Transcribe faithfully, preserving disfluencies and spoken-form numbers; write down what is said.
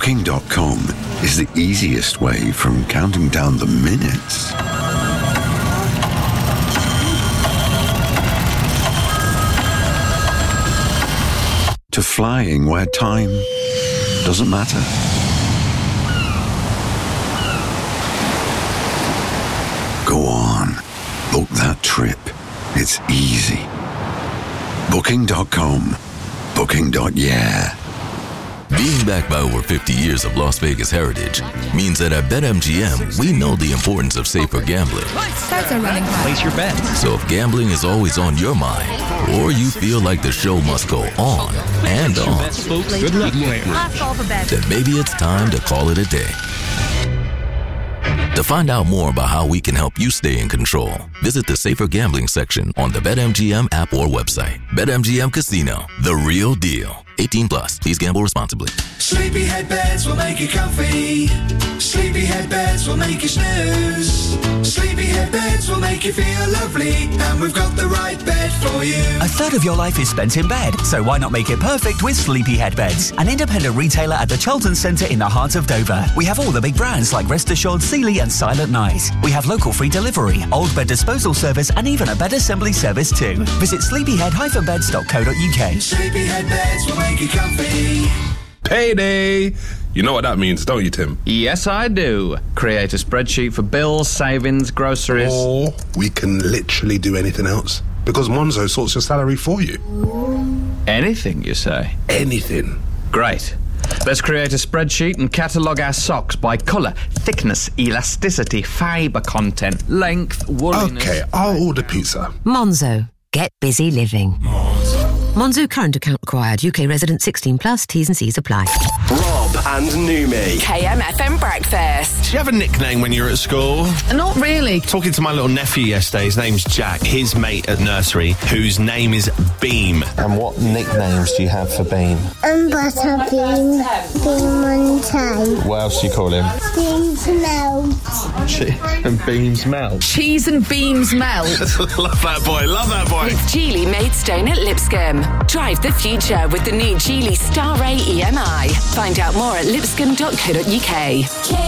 Booking dot com is the easiest way from counting down the minutes to flying where time doesn't matter. Go on, book that trip. It's easy. Booking dot com. Booking. Yeah. Being backed by over fifty years of Las Vegas heritage means that at BetMGM, we know the importance of safer gambling. Starts are running high. Place your bet. So if gambling is always on your mind, or you feel like the show must go on and on, Good luck, player. then maybe it's time to call it a day. To find out more about how we can help you stay in control, visit the Safer Gambling section on the BetMGM app or website. BetMGM Casino, the real deal. eighteen plus. Please gamble responsibly. Sleepyhead beds will make you comfy. Sleepyhead beds will make you snooze. Sleepyhead beds will make you feel lovely. And we've got the right bed for you. A third of your life is spent in bed, so why not make it perfect with Sleepyhead Beds, an independent retailer at the Charlton Centre in the heart of Dover. We have all the big brands like Rest Assured, Sealy and Silent Night. We have local free delivery, old bed disposal service and even a bed assembly service too. Visit sleepyhead dash beds dot co dot uk. Sleepyhead beds will make you comfy. Payday! You know what that means, don't you, Tim? Yes, I do. Create a spreadsheet for bills, savings, groceries. Or we can literally do anything else, because Monzo sorts your salary for you. Anything, you say? Anything. Great. Let's create a spreadsheet and catalogue our socks by colour, thickness, elasticity, fibre content, length, wooliness... Okay, I'll order pizza. Monzo. Get busy living. Monzo current account required. U K resident sixteen plus. T's and C's apply. Rob and Numi. K M F M breakfast. Did you have a nickname when you were at school? Not really. Talking to my little nephew yesterday, his name's Jack, his mate at nursery, whose name is Beam. And what nicknames do you have for Beam? Um, Butterbeam, Beam on time. What else do you call him? Beams melt. Cheese and Beams melt. Cheese and beams melt. Love that boy, love that boy. With Geely Maidstone at Lipscomb. Drive the future with the new Geely Star Ray E M I. Find out more at lipscomb dot co dot uk.